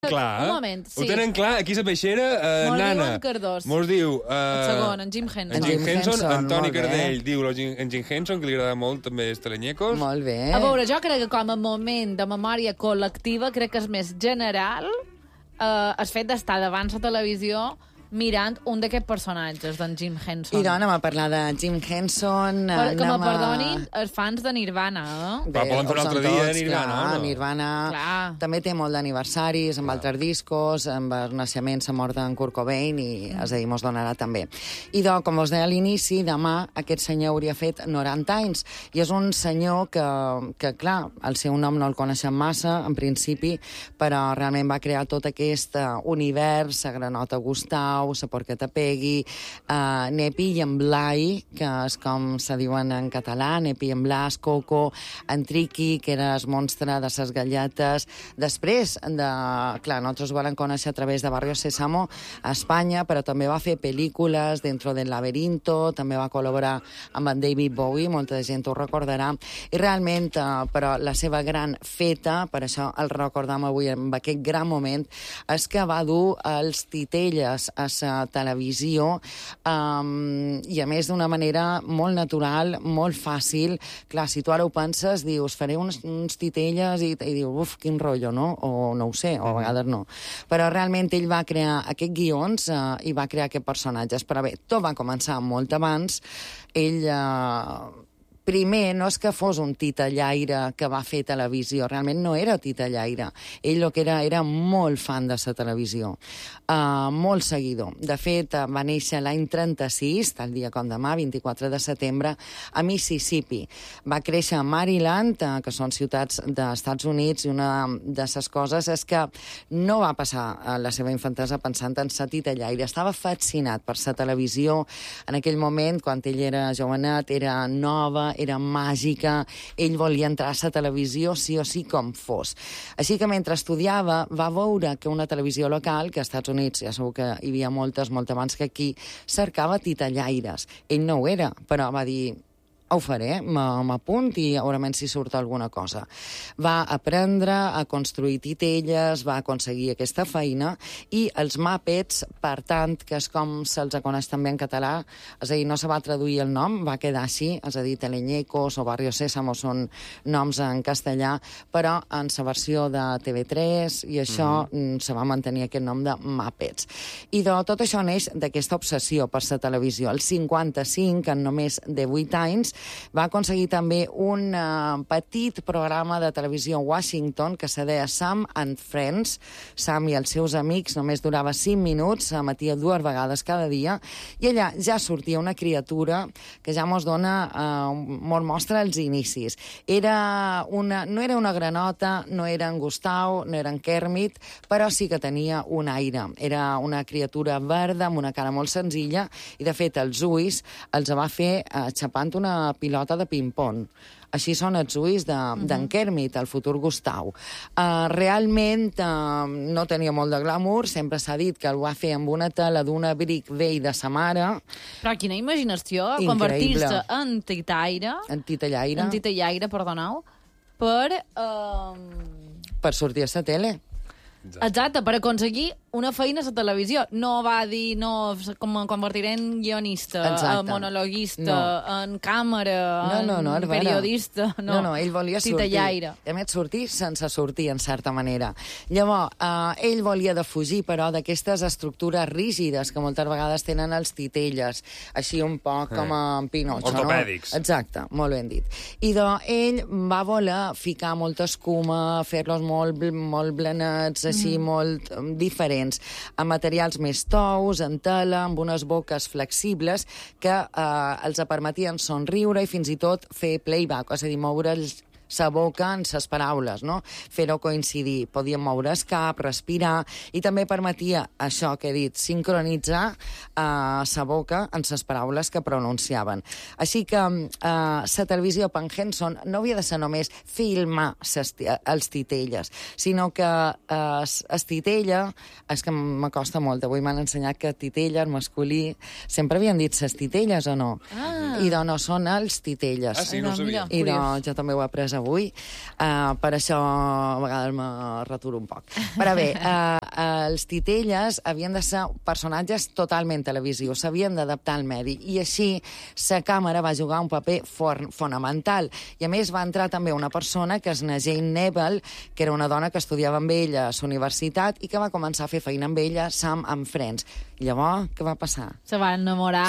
Clar. Un moment, sí. Ho tenen clar, aquí a la peixera, Mos Nana. diu en Cardós. Mos diu... El segon, en Jim Henson. En Jim Henson, Antoni molt bé. Cardell diu en Jim Henson, que li agrada molt també els telenyecos. Molt bé. A veure, jo crec que com a moment de memòria col·lectiva crec que és més general el fet d'estar davant la televisió mirant un d'aquests personatges d'en Jim Henson. I doncs anem a parlar de Jim Henson. Que me perdonin els fans de Nirvana, eh? Però poden fer un altre dia de Nirvana, clar, no? Nirvana Clar. també té molt d'aniversaris, amb altres discos, amb el naixement, la mort d'en Kurt Cobain, i és a dir, mos donarà també. I doncs, com us deia a l'inici, demà aquest senyor hauria fet 90 anys, i és un senyor que clar, el seu nom no el coneixem massa, en principi, però realment va crear tot aquest univers, la granota Gustau, la porqueta Peggy, Nepi i en Blai, que és com se diuen en català, Nepi i en Blas, Coco, en Triqui, que era el monstre de ses galletes. Després, clar, nosaltres ho vam conèixer a través de Barrio Sésamo a Espanya, però també va fer pel·lícules Dentro del laberinto, també va col·laborar amb en David Bowie, molta gent ho recordarà, i realment, però la seva gran feta, per això el recordam avui en aquest gran moment, és que va dur els titelles a la televisió i a més d'una manera molt natural, molt fàcil. Clar, si tu ara ho penses, dius, faré uns titelles i dius, uf, quin rotllo, no? O no ho sé, o a vegades no. Però realment ell va crear aquests guions i va crear aquests personatges. Però bé, tot va començar molt abans. Ell... Primer, no és que fos un titellaire que va fer televisió, realment no era titellaire. Ell el que era molt fan de la televisió, molt seguidor. De fet, va néixer l'any 36, tal dia com demà, 24 de setembre, a Mississippi. Va créixer a Maryland, que són ciutats dels Estats Units, i una de les coses és que no va passar la seva infantesa pensant en ser titellaire. Estava fascinat per la televisió. En aquell moment, quan ell era jovenet, era nova, era màgica, ell volia entrar a la televisió sí o sí com fos. Així que mentre estudiava va veure que una televisió local, que als Estats Units ja segur que hi havia moltes, molt abans que aquí, cercava titellaires. Ell no ho era, però va dir... ho faré, m'apunt i segurament si surt alguna cosa. Va aprendre a construir titelles, va aconseguir aquesta feina, i els Muppets, per tant, que és com se'ls coneix també en català, és a dir, no se va traduir el nom, va quedar així, és a dir, Teleñecos o Barrio Sésamo són noms en castellà, però en la versió de TV3 i això se va mantenir aquest nom de Muppets. I tot això neix d'aquesta obsessió per la televisió. El 55, en només de 8 anys, va aconseguir també un petit programa de televisió a Washington que se deia Sam and Friends. Sam i els seus amics, només durava 5 minuts, emetia 2 vegades cada dia, i allà ja sortia una criatura que ja mos mostra els inicis. No era una granota, no era en Gustau, no era en Kermit, però sí que tenia un aire. Era una criatura verda amb una cara molt senzilla, i de fet els ulls els va fer xapant una pilota de ping-pong. Així són els ulls d'en Kermit, el futur Gustau. Realment no tenia molt de glamour, sempre s'ha dit que el va fer amb una tela d'un abric vell de sa mare. Però quina imaginació, Increïble. convertir-se en titellaire, perdoneu, Per sortir a la tele. Exacte, per aconseguir una feina a la televisió. No va dir, no, com em convertiré en guionista, en monologuista, en càmera, en periodista. No, ell volia sortir. Titellaire. A més, sortir sense sortir, en certa manera. Llavors, ell volia defugir, però, d'aquestes estructures rígides que moltes vegades tenen els titelles, així un poc com en Pinotxo, no? Ortopèdics. Exacte, molt ben dit. I ell va voler ficar molta escuma, fer-los molt blanets, així molt diferents, amb materials més tous, en tela, amb unes boques flexibles que els permetien somriure i fins i tot fer playback, és a dir, moure'ls sa boca en ses paraules, no? Fer-ho coincidir. Podien moure el cap, respirar, i també permetia això que he dit, sincronitzar sa boca en ses paraules que pronunciaven. Així que la televisió per Henson no havia de ser només filmar els titelles, sinó que el titella, és que m'acosta molt, avui m'han ensenyat que titella, el masculí, sempre havien dit ses titelles o no? I no, són els titelles. Ah, sí, no ho sabia. I jo també ho he après avui, per això a vegades me returo un poc. Però bé, els titelles havien de ser personatges totalment televisius, s'havien d'adaptar al medi, i així la càmera va jugar un paper fonamental. I a més va entrar també una persona que és Jane Neville, que era una dona que estudiava amb ella a la universitat i que va començar a fer feina amb ella, Sam and Friends. I llavors, què va passar? Se va enamorar.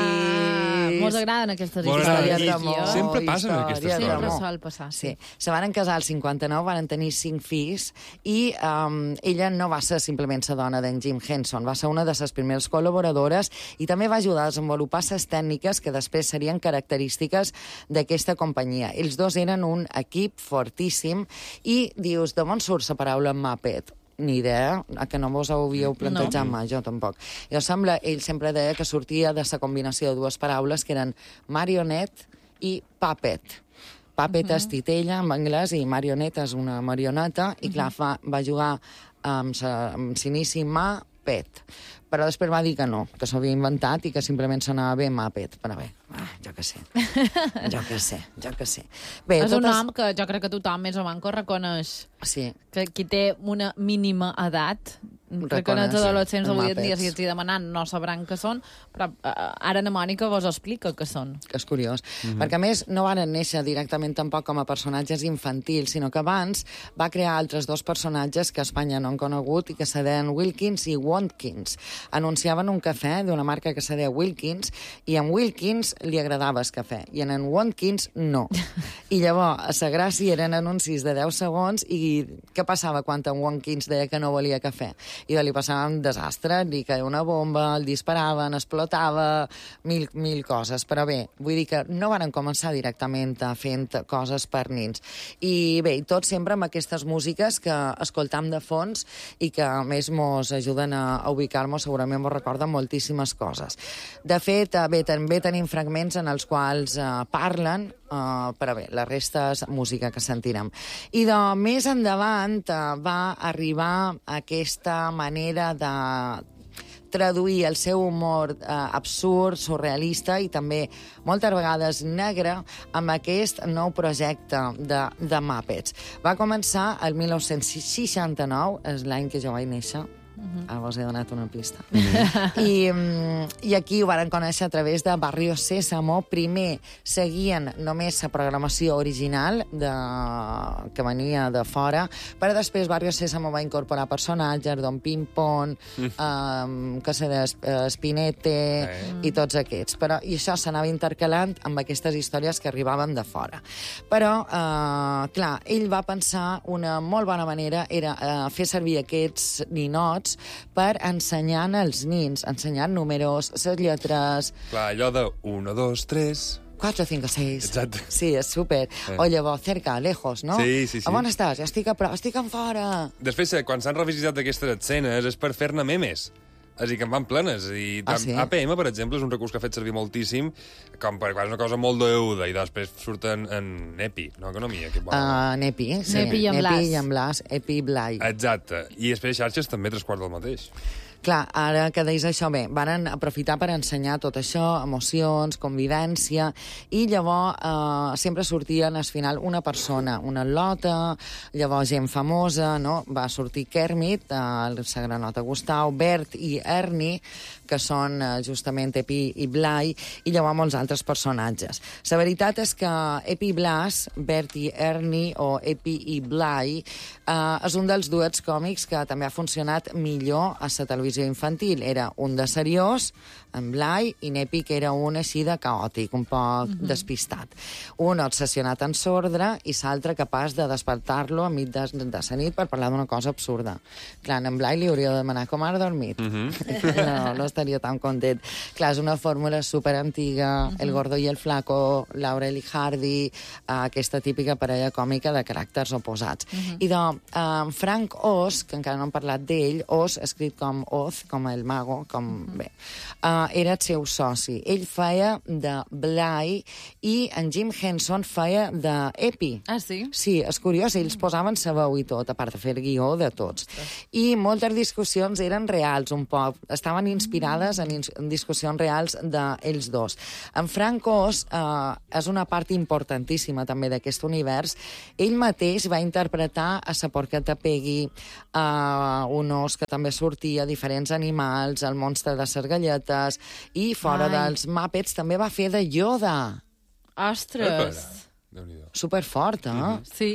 Sí. Molts agraden aquestes històries d'amor. Sempre passen aquestes coses. Sempre sol passar, sí. Se van casar al 59, van tenir 5 fills, i ella no va ser simplement la dona d'en Jim Henson, va ser una de les primeres col·laboradores i també va ajudar a desenvolupar les tècniques que després serien característiques d'aquesta companyia. Ells dos eren un equip fortíssim i dius, d'on surt la paraula Muppet? Ni idea, que no vos ho havíeu plantejat mai, jo tampoc. Jo sembla, ell sempre deia que sortia de la combinació de dues paraules que eren marionette i puppet. Puppet és titella en anglès i marioneta és una marioneta, i clar, va jugar amb l'inici Muppet. Però després va dir que no, que s'havia inventat i que simplement sonava bé Muppet. Però bé, jo què sé. Jo què sé. Bé, és un nom que jo crec que tothom més o menys reconeix. Sí. Que qui té una mínima edat, crec que els adolescents avui en dia, si els hi demanen, no sabran què són, però ara na Mònica vos explica què són. Que és curiós. Perquè, a més, no van néixer directament tampoc com a personatges infantils, sinó que abans va crear altres dos personatges que a Espanya no han conegut i que se deien Wilkins i Watkins. Anunciaven un cafè d'una marca que se deia Wilkins, i en Wilkins li agradava el cafè, i en Watkins no. I llavors, la gràcia eren anuncis de 10 segons, i què passava quan en Watkins deia que no volia cafè? I li passava un desastre, li caia una bomba, el disparaven, explotava, mil coses. Però bé, vull dir que no van començar directament fent coses per nins. I bé, tot sempre amb aquestes músiques que escoltam de fons i que a més mos ajuden a ubicar-nos, segurament mos recorden moltíssimes coses. De fet, bé, també tenim fragments en els quals parlen, però bé, la resta és música que sentirem. I més endavant va arribar aquesta manera de traduir el seu humor absurd, surrealista i també moltes vegades negre amb aquest nou projecte de Muppets. Va començar el 1969, és l'any que jo vaig néixer. Ara vos he donat una pista. I aquí ho van conèixer a través de Barrio Sésamo. Primer seguien només la programació original que venia de fora, però després Barrio Sésamo va incorporar personatges, Don Pimpón, que se deia Spinette i tots aquests. I això s'anava intercalant amb aquestes històries que arribaven de fora. Però, clar, ell va pensar una molt bona manera era fer servir aquests ninots per ensenyar als nins, ensenyar números, les lletres... Clar, allò de 1, 2, 3... 4, 5, 6. Exacte. Sí, és súper. O llavors, cerca, lejos, no? Sí. A on estàs? Ja estic a prop, estic en fora. Després, quan s'han revisitat aquestes escenes, és per fer-ne memes. És a dir, que en van plenes. Sí? APM, per exemple, és un recurs que ha fet servir moltíssim, com per quan és una cosa molt d'euda, i després surten en Nepi, no economia. Nepi, sí. Nepi i en Blas, Epi i Blai. Exacte. I després xarxes també 3/4 del mateix. Clar, ara que deies això, bé, van aprofitar per ensenyar tot això, emocions, convivència, i llavors sempre sortien al final una persona, una lota, llavors gent famosa, no? Va sortir Kermit, la granota Gustau, Bert i Ernie, que són justament Epi i Blai, i llavors molts altres personatges. La veritat és que Epi i Blas, Bert i Ernie, o Epi i Blai, és un dels duets còmics que també ha funcionat millor a la televisió infantil. Era un de seriós, en Blai, i Nepi, que era un així de caòtic, un poc despistat. Un obsessionat en sordre i l'altre capaç de despertar-lo a mig de la nit per parlar d'una cosa absurda. Clar, en Blai li hauria de demanar com has dormit. No estaria tan content. Clar, és una fórmula superantiga, el gordo i el flaco, Laurel i Hardy, aquesta típica parella còmica de caràcters oposats. I Frank Oz, que encara no hem parlat d'ell, Oz, escrit com Oz, com el mago, bé. Era el seu soci. Ell feia de Bly i en Jim Henson feia de Epi. Ah, sí? Sí, és curiós, ells posaven sa veu i tot, a part de fer el guió de tots. I moltes discussions eren reals, un poc. Estaven inspirades en discussions reals d'ells dos. En Frank Oz és una part importantíssima també d'aquest univers. Ell mateix va interpretar a sa porqueta Peggy, un os que també sortia, diferents animals, el monstre de les galletes, i fora dels Muppets també va fer de Yoda. Ostres! Superfort, Sí.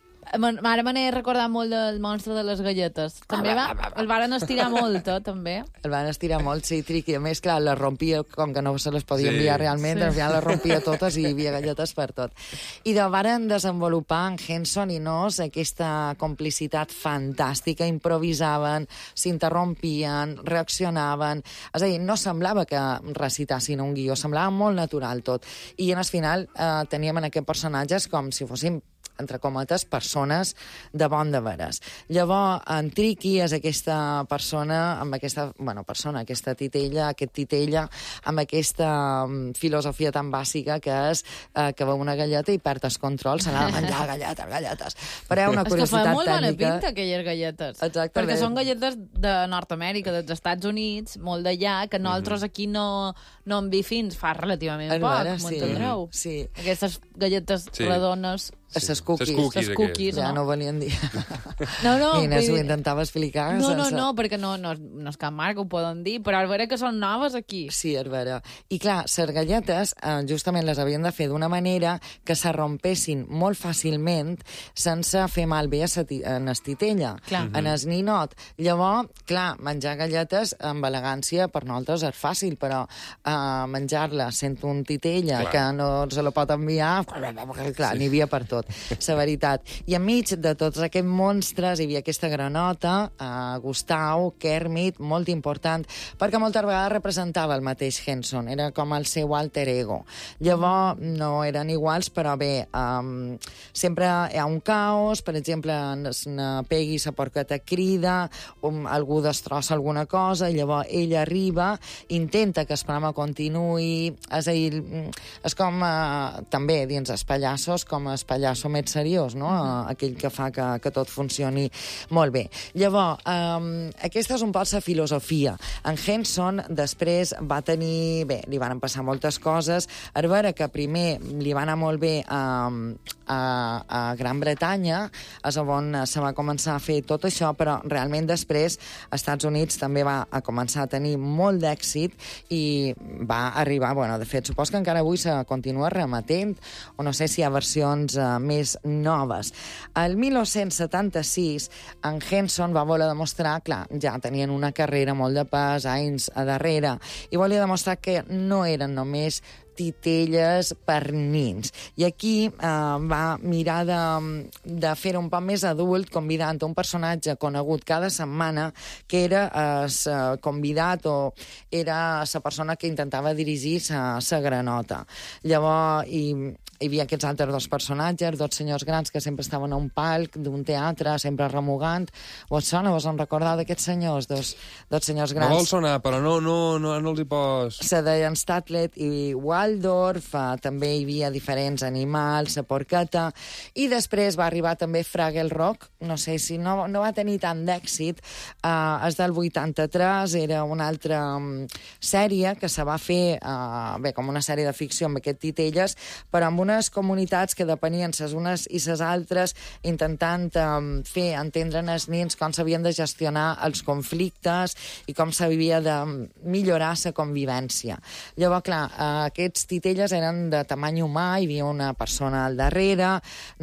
Ara me n'he recordat molt del monstre de les galletes. També el varen estirar molt, també. El van estirar molt, sí, Triqui. A més, clar, les rompia, com que no se les podia enviar realment, al final les rompia totes i hi havia galletes per tot. I varen desenvolupar en Henson i Oz aquesta complicitat fantàstica, improvisaven, s'interrompien, reaccionaven. És a dir, no semblava que recitassin un guió, semblava molt natural tot. I al final teníem en aquests personatges com si fossin entre cometes, persones de bon de veres. Llavors, en Triqui és aquesta persona, amb aquesta, aquesta titella, aquest titella, amb aquesta filosofia tan bàsica que és que veu una galleta i perd el control, se n'ha de menjar galletes. Però hi ha una curiositat tècnica. És que fa molt bona pinta, aquelles galletes. Exactament. Perquè són galletes de Nord-Amèrica, dels Estats Units, molt d'allà, que nosaltres aquí no en vi fins fa relativament poc, m'entendreu? Sí. Aquestes galletes redones... Les cookies. Ja no volien dir. No. Inés ho intentava explicar. No, perquè no és cap marca, ho poden dir, però és vera que són noves aquí. Sí, és vera. I clar, les galletes justament les havien de fer d'una manera que se rompessin molt fàcilment sense fer malbé en el titella, en el ninot. Llavors, clar, menjar galletes amb elegància per nosaltres és fàcil, però menjar-la sent un titella que no se la pot enviar, clar, n'hi havia per tot. La veritat. I enmig de tots aquests monstres hi havia aquesta granota, Gustau, Kermit, molt important, perquè moltes vegades representava el mateix Henson, era com el seu alter ego. Llavors, no eren iguals, però bé, sempre hi ha un caos, per exemple, Peggy, la porqueta crida, algú destrossa alguna cosa, i llavors ella arriba, intenta que el programa continuï, és a dir, és com també dins els pallassos, com els pallassos més seriós, no? Aquell que fa que tot funcioni molt bé. Llavors, aquesta és un poc la filosofia. En Henson després va tenir... Bé, li van passar moltes coses. A veure que primer li va anar molt bé a Gran Bretanya, és on se va començar a fer tot això, però realment després als Estats Units també va començar a tenir molt d'èxit i va arribar... de fet, supos que encara avui se continua remetent, o no sé si hi ha versions més noves. El 1976, en Henson va voler demostrar, clar, ja tenien una carrera molt de pes, anys a darrere, i volia demostrar que no eren només titelles per nins. I aquí va mirar de fer-ho un poc més adult, convidant un personatge conegut cada setmana, que era el convidat o era la persona que intentava dirigir la granota. Llavors, hi havia aquests altres dos personatges, dos senyors grans que sempre estaven a un palc d'un teatre, sempre remugant. Vos sona? Vos en recordeu d'aquests senyors? Dos senyors grans. No vol sonar, però no els hi pos... Se deien Statlet i Waldorf, també hi havia diferents animals, la porqueta, i després va arribar també Fraggle Rock, no sé si no va tenir tant d'èxit, és del 83, era una altra sèrie que se va fer, com una sèrie de ficció amb aquest titelles, però amb unes comunitats que depenien les unes i les altres, intentant fer entendre als nens com s'havien de gestionar els conflictes i com s'havia de millorar la convivència. Llavors, clar, aquests titelles eren de tamany humà, hi havia una persona al darrere,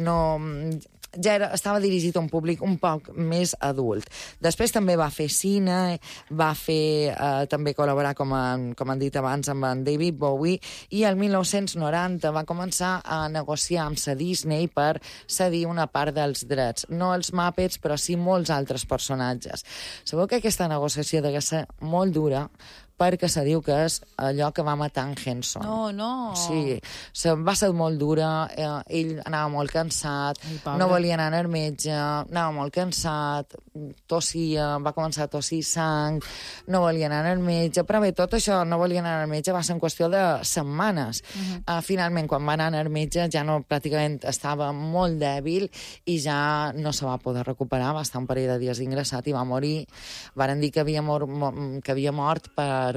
estava dirigit a un públic un poc més adult. Després també va fer cine, va fer també col·laborar, com han dit abans, amb en David Bowie, i el 1990 va començar a negociar amb la Disney per cedir una part dels drets. No els Muppets, però sí molts altres personatges. Sabeu que aquesta negociació degué ser molt dura, perquè se diu que és allò que va matar en Henson. No. Sí, va ser molt dura, ell anava molt cansat, no volia anar al metge, anava molt cansat, tossia, va començar a tossir sang, no volia anar al metge, però bé, tot això, no volia anar al metge, va ser en qüestió de setmanes. Finalment, quan va anar al metge, ja no, pràcticament estava molt dèbil i ja no se va poder recuperar, va estar un parell de dies ingressat i va morir. Varen dir que havia mort per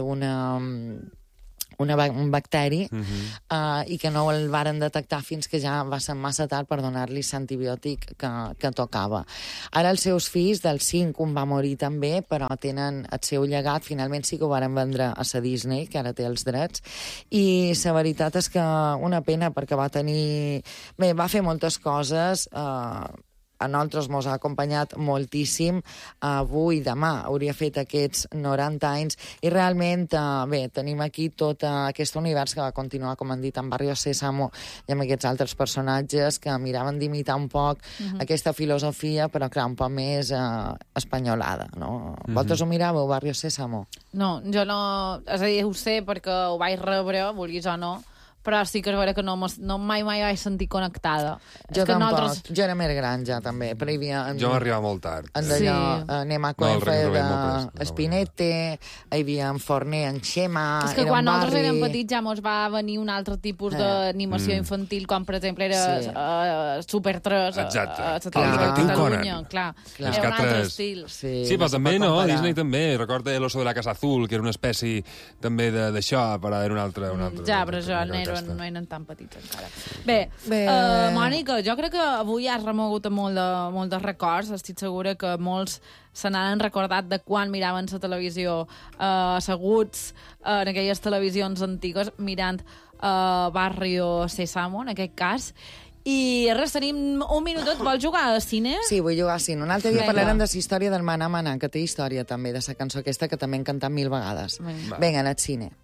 un bacteri i que no el varen detectar fins que ja va ser massa tard per donar-li l'antibiòtic que tocava. Ara els seus fills, dels 5, un va morir també, però tenen el seu llegat, finalment sí que ho varen vendre a la Disney, que ara té els drets, i la veritat és que una pena perquè va tenir... Bé, va fer moltes coses, a nosaltres mos ha acompanyat moltíssim, avui i demà hauria fet aquests 90 anys, i realment, bé, tenim aquí tot aquest univers que va continuar, com han dit, amb Barrio Sésamo i amb aquests altres personatges que miraven d'imitar un poc aquesta filosofia, però clar, un poc més espanyolada, no? Vosaltres ho miràveu, Barrio Sésamo? No, jo no... És a dir, ho sé perquè ho vaig rebre, vulguis o no, però sí que és vera que mai vaig sentir connectada. Jo tampoc, jo era més gran ja també, però hi havia... Jo m'arribava molt tard. Anem a Coenfe d'Espinete, hi havia en Forner, en Xema... És que quan nosaltres érem petits ja mos va venir un altre tipus d'animació infantil, com per exemple era Super 3 a Catalunya. Clar, era un altre estil. Sí, però també, no? Disney també. Recorda El oso de la casa azul, que era una espècie també d'això, però era un altre... Ja, però això no eren tan petits encara. Bé, Mònica, jo crec que avui has remogut molt de records. Estic segura que molts se n'han recordat de quan miraven la televisió asseguts en aquelles televisions antigues mirant Barrio Sésamo, en aquest cas. I res, tenim un minutot. Vols jugar a cine? Sí, vull jugar a cine. Un altre dia parlarem de la història del Maná Maná, que té història també, de la cançó aquesta que també hem cantat 1000 vegades. Vinga, al cine.